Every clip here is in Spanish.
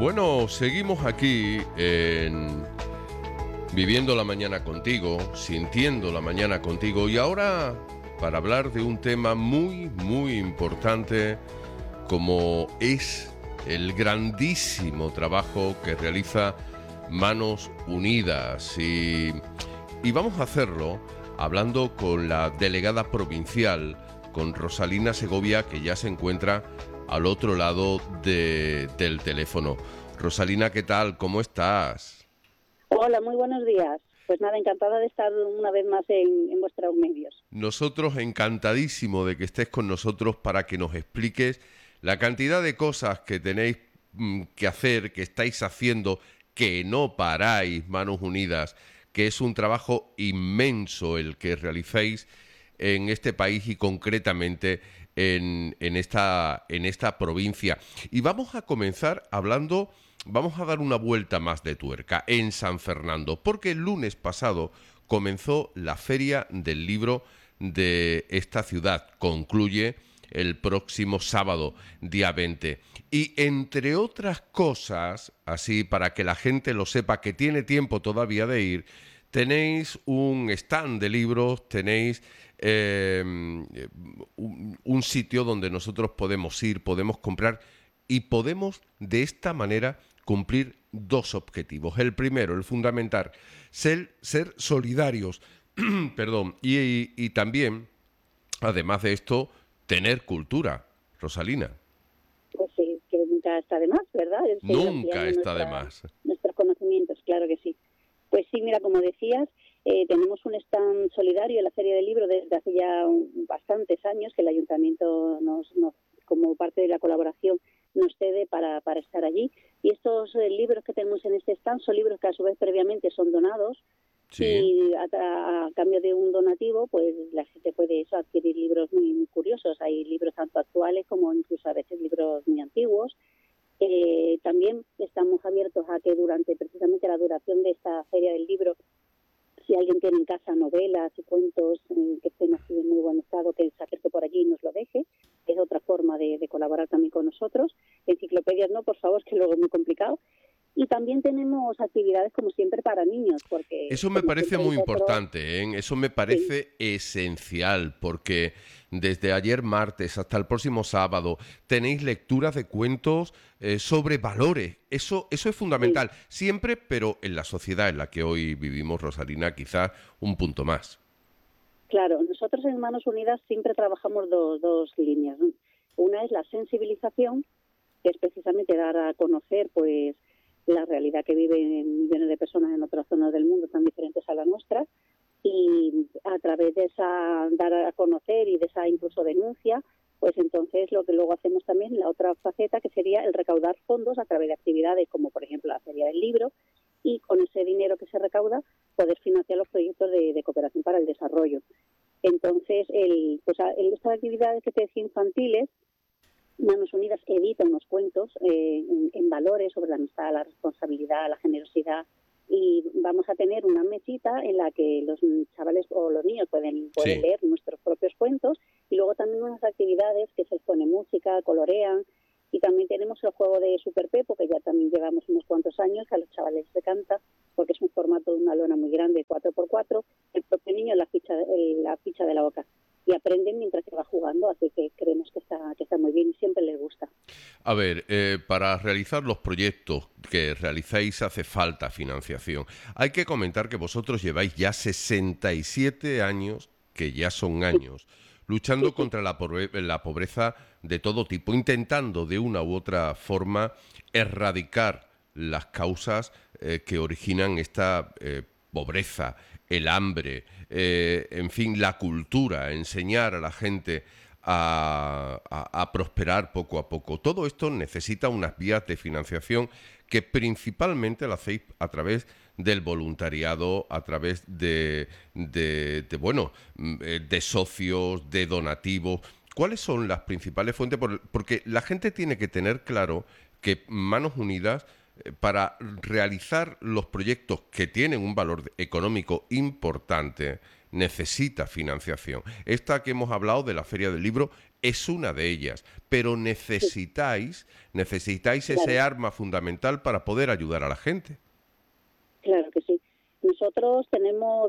Bueno, seguimos aquí en Viviendo la Mañana Contigo, Sintiendo la Mañana Contigo, y ahora para hablar de un tema muy importante como es el grandísimo trabajo que realiza Manos Unidas. Y vamos a hacerlo hablando con la delegada provincial, con Rosalina Segovia, que ya se encuentra al otro lado del teléfono. Rosalina, ¿qué tal? ¿Cómo estás? Hola, muy buenos días. Pues nada, encantada de estar una vez más en vuestros medios. Nosotros encantadísimo de que estés con nosotros para que nos expliques la cantidad de cosas que tenéis que hacer, que estáis haciendo, que no paráis, Manos Unidas, que es un trabajo inmenso el que realizáis en este país y concretamente en esta provincia. Y vamos a comenzar hablando, vamos a dar una vuelta más de tuerca en San Fernando, porque el lunes pasado comenzó la Feria del Libro de esta ciudad. Concluye el próximo sábado, día 20. Y entre otras cosas, así para que la gente lo sepa, que tiene tiempo todavía de ir, tenéis un stand de libros, tenéis un sitio donde nosotros podemos ir, podemos comprar y podemos de esta manera cumplir dos objetivos. El primero, el fundamental, ser solidarios, perdón, y también, además de esto, tener cultura, Rosalina. Pues sí, que nunca está de más, ¿verdad? Nunca está de más. Nuestros conocimientos, claro que sí. Pues sí, mira, como decías, tenemos un stand solidario en la Feria del Libro desde hace ya bastantes años que el Ayuntamiento nos como parte de la colaboración, nos cede para estar allí. Y estos libros que tenemos en este stand son libros que a su vez previamente son donados. Sí. Y a cambio de un donativo, pues la gente puede adquirir libros muy curiosos. Hay libros tanto actuales como incluso a veces libros muy antiguos. También estamos abiertos a que durante precisamente la duración de esta Feria del Libro, si alguien tiene en casa novelas y cuentos que estén así en muy buen estado, que se acerque por allí y nos lo deje. Es otra forma de colaborar también con nosotros. Enciclopedias no, por favor, que luego es muy complicado. Y también tenemos actividades, como siempre, para niños. Porque eso me parece muy importante, ¿eh? Eso me parece esencial, porque desde ayer martes hasta el próximo sábado tenéis lecturas de cuentos sobre valores. Eso es fundamental, siempre, pero en la sociedad en la que hoy vivimos, Rosalina, quizás un punto más. Claro, nosotros en Manos Unidas siempre trabajamos dos líneas. Una es la sensibilización, que es precisamente dar a conocer, pues, la realidad que viven millones de personas en otras zonas del mundo tan diferentes a la nuestra, y a través de esa dar a conocer y de esa incluso denuncia, pues entonces lo que luego hacemos también, la otra faceta, que sería el recaudar fondos a través de actividades como por ejemplo la Feria del Libro, y con ese dinero que se recauda poder financiar los proyectos de cooperación para el desarrollo. Entonces, estas actividades que te decía infantiles, Manos Unidas edita unos cuentos en valores sobre la amistad, la responsabilidad, la generosidad, y vamos a tener una mesita en la que los chavales o los niños pueden leer nuestros propios cuentos, y luego también unas actividades que se les pone música, colorean, y también tenemos el juego de Super Pepo, que ya también llevamos unos cuantos años, que a los chavales les encanta, porque es un formato de una lona muy grande, 4x4, el propio niño la ficha de la boca, y aprenden mientras que va jugando, así que creemos que está muy bien y siempre les gusta. A ver, para realizar los proyectos que realizáis hace falta financiación. Hay que comentar que vosotros lleváis ya 67 años, que ya son años, luchando contra la pobreza de todo tipo, intentando de una u otra forma erradicar las causas que originan esta pobreza, el hambre, en fin, la cultura, enseñar a la gente a prosperar poco a poco. Todo esto necesita unas vías de financiación que principalmente lo hacéis a través del voluntariado, a través de socios, de donativos. ¿Cuáles son las principales fuentes? Porque la gente tiene que tener claro que Manos Unidas, para realizar los proyectos que tienen un valor económico importante, necesita financiación. Esta que hemos hablado de la Feria del Libro es una de ellas, pero Sí, necesitáis ese claro. arma fundamental para poder ayudar a la gente. Claro que sí. Nosotros tenemos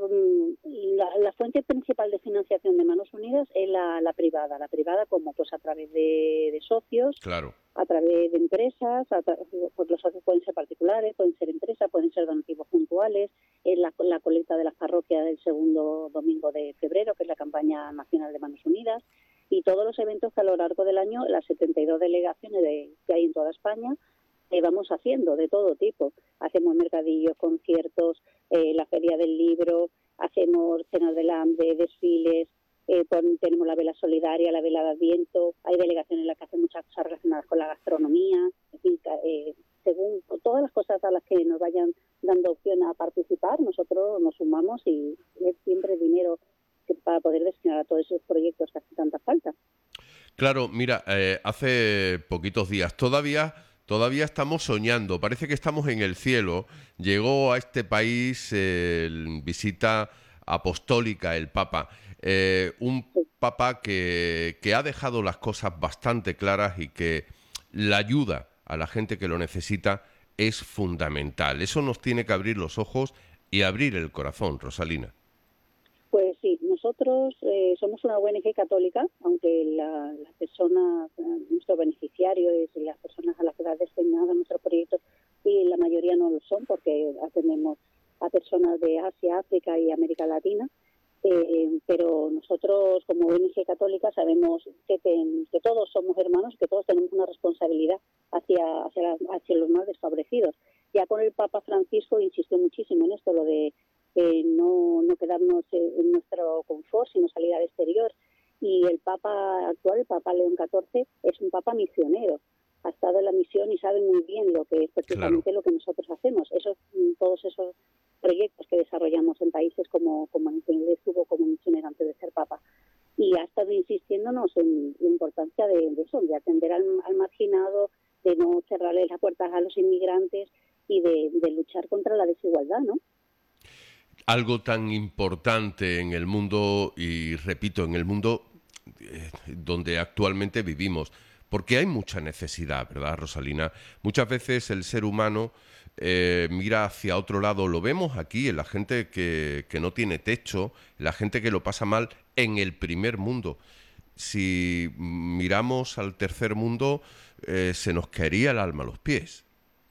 la fuente principal de financiación de Manos Unidas es la privada. La privada como pues a través de socios, Claro, a través de empresas, pues los socios pueden ser particulares, pueden ser empresas, pueden ser donativos puntuales, es la colecta de las parroquias del segundo domingo de febrero, que es la campaña nacional de Manos Unidas, y todos los eventos que a lo largo del año, las 72 delegaciones que hay en toda España, vamos haciendo de todo tipo. Hacemos mercadillos, conciertos, la feria del libro, hacemos cenas del hambre, desfiles, tenemos la vela solidaria, la vela de Adviento, hay delegaciones en las que hacen muchas cosas relacionadas con la gastronomía, en fin, según todas las cosas a las que nos vayan dando opción a participar, nosotros nos sumamos y es siempre dinero para poder destinar a todos esos proyectos que hacen tanta falta. claro, mira, hace poquitos días todavía estamos soñando, parece que estamos en el cielo. Llegó a este país visita apostólica el Papa, un Sí. Papa que ha dejado las cosas bastante claras y que la ayuda a la gente que lo necesita es fundamental. Eso nos tiene que abrir los ojos y abrir el corazón, Rosalina. Pues sí, nosotros somos una ONG católica, aunque las personas, nuestros beneficiarios y las personas a las que da destinado nuestro proyecto, y la mayoría no lo son porque atendemos a personas de Asia, África y América Latina, pero nosotros como ONG católica sabemos que todos somos hermanos, que todos tenemos una responsabilidad hacia los más desfavorecidos. Ya con el Papa Francisco insistió muchísimo en esto, lo de no quedarnos en nuestro confort, sino salir al exterior. Y el Papa actual, el Papa León XIV, es un Papa misionero. Ha estado en la misión y sabe muy bien lo que es Claro. precisamente lo que nosotros hacemos. Todos esos proyectos que desarrollamos en países como en que él estuvo como misionero antes de ser Papa. Y ha estado insistiéndonos en la importancia de eso, de atender al marginado, de no cerrarle las puertas a los inmigrantes y de luchar contra la desigualdad, ¿no? Algo tan importante en el mundo, y repito, en el mundo donde actualmente vivimos, porque hay mucha necesidad, ¿verdad, Rosalina? Muchas veces el ser humano mira hacia otro lado, lo vemos aquí en la gente que no tiene techo, la gente que lo pasa mal en el primer mundo. Si miramos al tercer mundo, se nos caería el alma a los pies.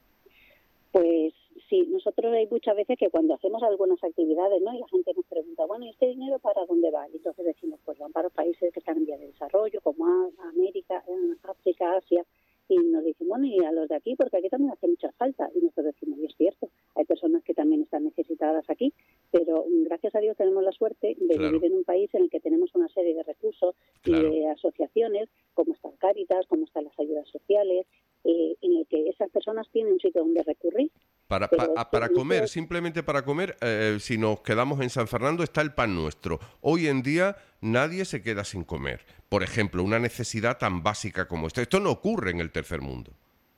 Pues sí, nosotros hay muchas veces que cuando hacemos algunas actividades, ¿no? Y la gente nos pregunta, bueno, ¿y este dinero para dónde va? Y entonces decimos, pues van para los países que están en vías de desarrollo, como América, África, Asia, y nos dicen, bueno, y a los de aquí, porque aquí también hace mucha falta. Y nosotros decimos, y es cierto, hay personas que también están necesitadas aquí, pero gracias a Dios tenemos la suerte de Claro, vivir en un país en el que tenemos una serie de recursos y claro. de asociaciones, como están Cáritas, como están las ayudas sociales, en el que esas personas tienen un sitio donde recurrir. Pero es que Para comer, simplemente para comer, si nos quedamos en San Fernando, está el pan nuestro. Hoy en día nadie se queda sin comer. Por ejemplo, una necesidad tan básica como esta. Esto no ocurre en el tercer mundo.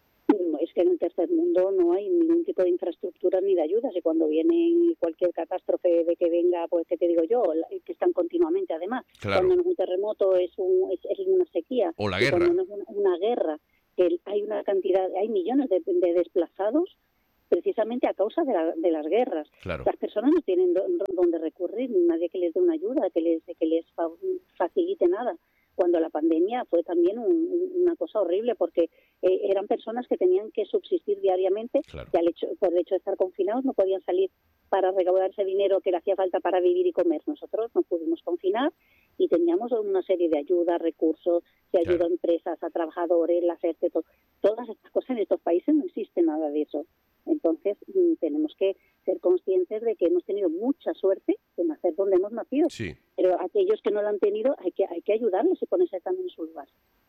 es que en el tercer mundo no hay ningún tipo de infraestructura ni de ayudas y cuando viene cualquier catástrofe de que venga, pues que te digo yo, que están continuamente además, Claro. cuando no es un terremoto es una sequía O la y cuando guerra. no es una guerra, que hay una cantidad, hay millones de desplazados precisamente a causa de las guerras. Claro. Las personas no tienen dónde recurrir, nadie que les dé una ayuda, que les facilite nada. Cuando la pandemia fue también una cosa horrible porque eran personas que tenían que subsistir diariamente Claro. y por el hecho de estar confinados no podían salir para recaudar ese dinero que le hacía falta para vivir y comer. Nosotros nos pudimos confinar y teníamos una serie de ayudas, recursos, se ayudó Claro. a empresas, a trabajadores, la FERTE, todas estas cosas en estos países no existe nada de eso. Entonces tenemos que ser conscientes de que hemos tenido mucha suerte de nacer donde hemos nacido, Sí. pero aquellos que no lo han tenido hay que ayudarles y ponerse también en su lugar.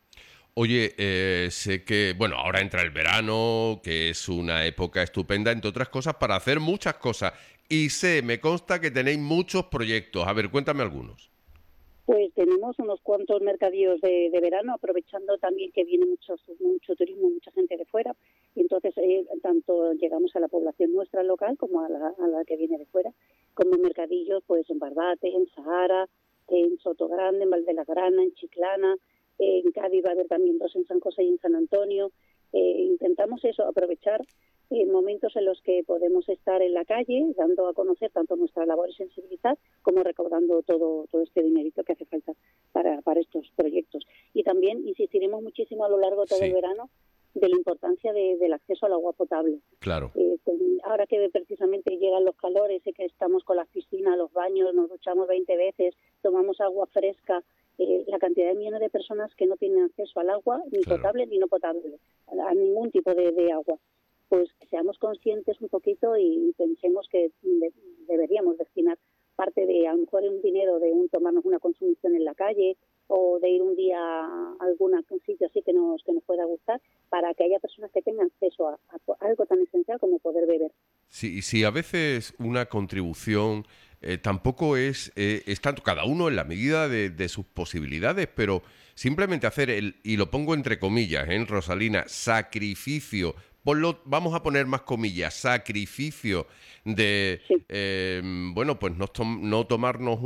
Oye, sé que, bueno, ahora entra el verano, que es una época estupenda, entre otras cosas, para hacer muchas cosas. Y me consta que tenéis muchos proyectos. A ver, cuéntame algunos. Pues tenemos unos cuantos mercadillos de verano, aprovechando también que viene mucho turismo, mucha gente de fuera. Y entonces, tanto llegamos a la población nuestra local como a la que viene de fuera, como mercadillos pues en Barbate, en Sahara, en Sotogrande, en Valde la Grana, en Chiclana. en Cádiz va a haber también dos en San José y en San Antonio. Intentamos eso, aprovechar momentos en los que podemos estar en la calle, dando a conocer tanto nuestra labor y sensibilidad, como recaudando todo este dinerito que hace falta para estos proyectos. Y también insistiremos muchísimo a lo largo de todo el verano de la importancia del acceso al agua potable. Claro. Ahora que precisamente llegan los calores y que estamos con las piscinas, los baños, nos duchamos 20 veces, tomamos agua fresca, la cantidad de millones de personas que no tienen acceso al agua, ni potable ni no potable, a ningún tipo de agua. Pues que seamos conscientes un poquito y pensemos que deberíamos destinar parte de, a lo mejor, un dinero de tomarnos una consumición en la calle o de ir un día a algún sitio así que nos pueda gustar, para que haya personas que tengan acceso a algo tan esencial como poder beber. Sí, a veces una contribución tampoco es tanto, cada uno en la medida de sus posibilidades, pero simplemente hacer y lo pongo entre comillas, Rosalina, sacrificio, vamos a poner más comillas, sacrificio de, pues no tomarnos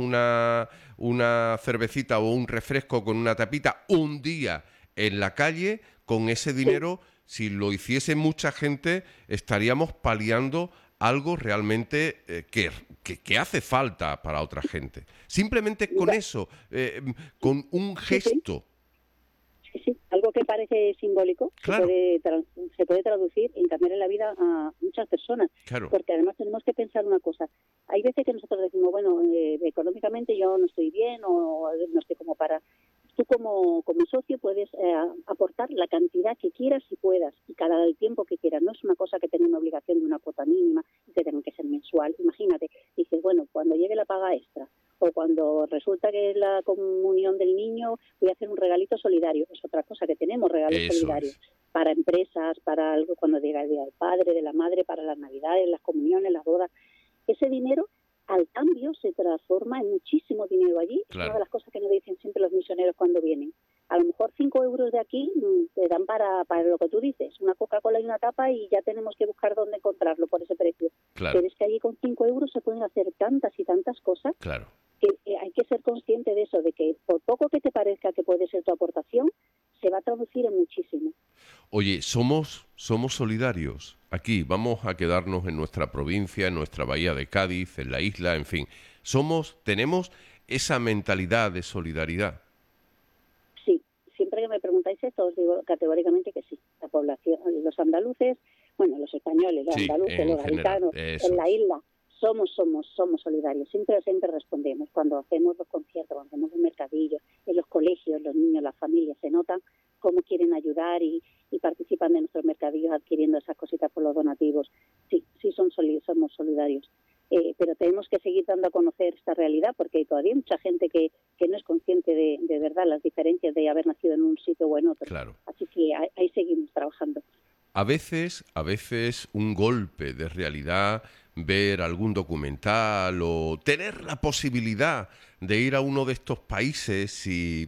una cervecita o un refresco con una tapita un día en la calle. Con ese dinero, si lo hiciese mucha gente, estaríamos paliando algo realmente que hace falta para otra gente. Simplemente con eso, con un gesto. Sí, algo que parece simbólico, claro, se puede traducir en cambiar en la vida a muchas personas. Claro. Porque además tenemos que pensar una cosa. Hay veces que nosotros decimos, bueno, económicamente yo no estoy bien o no estoy como para... Tú como socio puedes aportar la cantidad que quieras y puedas, y cada el tiempo que quieras. No es una cosa que tenga una obligación de una cuota mínima y que tenga que ser mensual. Imagínate, dices, bueno, cuando llegue la paga extra o cuando resulta que es la comunión del niño, voy a hacer un regalito solidario. Es otra cosa, que tenemos regalos solidarios para empresas, para algo cuando llega el Día del Padre, de la Madre, para las Navidades, las comuniones, las bodas. Ese dinero, al cambio, se transforma en muchísimo dinero allí. Claro. Es una de las cosas que nos dicen siempre los misioneros cuando vienen. A lo mejor 5 euros de aquí te dan para lo que tú dices, una Coca-Cola y una tapa, y ya tenemos que buscar dónde encontrarlo por ese precio. Claro. Pero es que allí con 5 euros se pueden hacer tantas y tantas cosas. Claro. Que hay que ser consciente de eso, de que por poco que te parezca que puede ser tu aportación, se va a traducir en muchísimo. Oye, somos solidarios. Aquí vamos a quedarnos en nuestra provincia, en nuestra bahía de Cádiz, en la isla, en fin. Tenemos esa mentalidad de solidaridad. Sí, siempre que me preguntáis esto os digo categóricamente que sí. La población, los andaluces, bueno, los españoles, los andaluces, los gaditanos, en la isla, somos solidarios. Siempre respondemos. Cuando hacemos los conciertos, cuando hacemos los mercadillos, en los colegios, los niños, las familias, se notan cómo quieren ayudar y participan de nuestros mercadillos adquiriendo esas cositas por los donativos. Sí, somos solidarios. Pero tenemos que seguir dando a conocer esta realidad, porque hay todavía mucha gente que no es consciente de verdad las diferencias de haber nacido en un sitio o en otro. Claro. Así que ahí seguimos trabajando. A veces un golpe de realidad, ver algún documental o tener la posibilidad de ir a uno de estos países y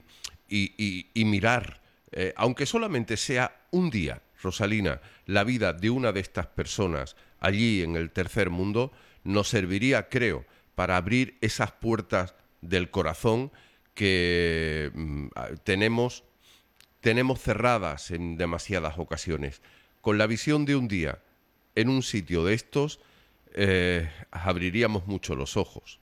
mirar, aunque solamente sea un día, Rosalina, la vida de una de estas personas allí en el tercer mundo, nos serviría, creo, para abrir esas puertas del corazón que tenemos cerradas en demasiadas ocasiones. Con la visión de un día en un sitio de estos, abriríamos mucho los ojos.